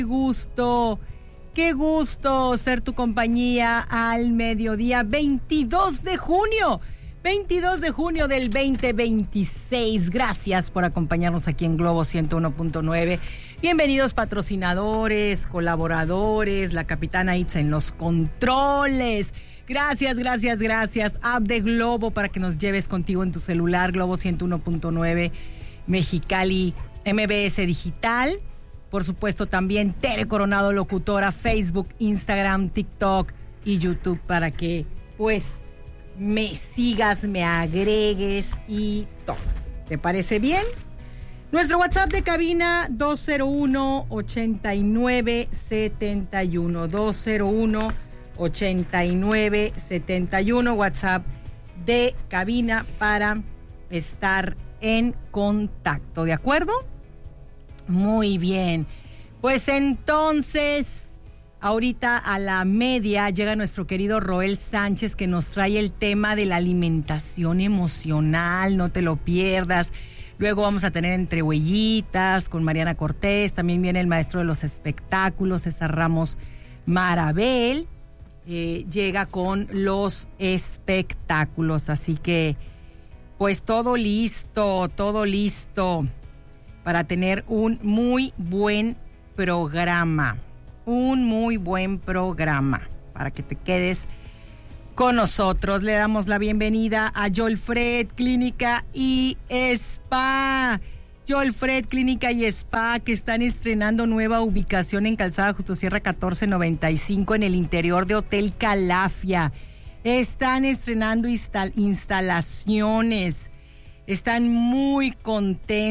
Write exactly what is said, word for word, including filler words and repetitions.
Qué gusto, qué gusto ser tu compañía al mediodía, veintidós de junio, veintidós de junio del veinte veintiséis. Gracias por acompañarnos aquí en Globo ciento uno punto nueve. Bienvenidos patrocinadores, colaboradores, la capitana Itza en los controles. Gracias, gracias, gracias. App de Globo para que nos lleves contigo en tu celular, Globo ciento uno punto nueve, Mexicali, M B S Digital. Por supuesto, también Tere Coronado Locutora, Facebook, Instagram, TikTok y YouTube para que, pues, me sigas, me agregues y todo. ¿Te parece bien? Nuestro WhatsApp de cabina dos cero uno, ochenta y nueve, setenta y uno. dos cero uno, ochenta y nueve, setenta y uno. WhatsApp de cabina para estar en contacto. ¿De acuerdo? Muy bien, pues entonces, ahorita a la media llega nuestro querido Roel Sánchez que nos trae el tema de la alimentación emocional, no te lo pierdas. Luego vamos a tener Entre Huellitas con Mariana Cortés, también viene el maestro de los espectáculos, César Ramos Marabel, eh, llega con los espectáculos, así que pues todo listo, todo listo para tener un muy buen programa, un muy buen programa, para que te quedes con nosotros. Le damos la bienvenida a Jolfred Clínica y Spa. Jolfred Clínica y Spa, que están estrenando nueva ubicación en Calzada Justo Sierra catorce noventa y cinco en el interior de Hotel Calafia. Están estrenando instal- instalaciones, están muy contentos.